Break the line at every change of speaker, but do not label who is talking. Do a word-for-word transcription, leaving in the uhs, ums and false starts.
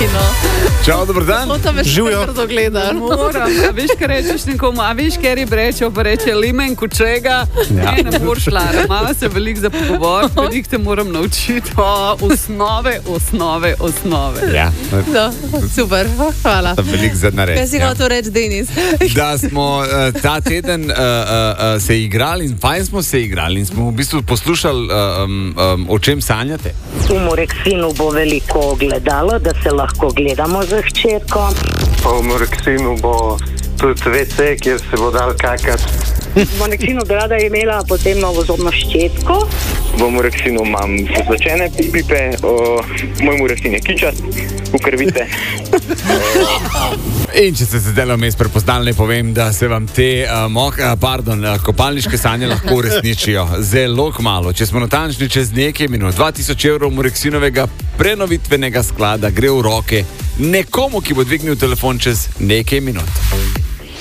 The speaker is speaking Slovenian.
Miki, no.
Čau, dober dan.
To me še
Živijo.
kar dogledal.
Moram, a veš, kaj rečeš nekomu, a veš, kaj je brečo, pa reče limen kučega,
Ja.
ne, ne moreš lara, malo se veliko za pogovor, veliko te moram naučiti, o, osnove, osnove, osnove.
Ja,
No, super, hvala.
veliko za narediti.
Kaj si
ja.
hotel reči, Denis?
Da smo uh, ta teden uh, uh, uh, se igrali in fajn smo se igrali in smo v bistvu poslušali, uh, um, um, o čem sanjate.
V Mureksinu bo veliko gledalo, da se lahko gledamo z hčerko.
Pa v Mureksinu bo tudi ve ce, kjer se bo dal kakati.
V Mureksinu bi rada imela potem novo zobno ščetko.
V Mureksinu imam pozlačene pipe, o, moj Mureksin je kičast, ukrvite.
In če ste se zdaj vmes prepoznali, ne povem, da se vam te uh, mok, uh, pardon, uh, kopalniške sanje lahko uresničijo. Zelo kmalu. Če smo natančni, čez nekaj minut, dva tisoč evrov Mureksinovega prenovitvenega sklada gre v roke nekomu, ki bo dvignil telefon čez nekaj minut.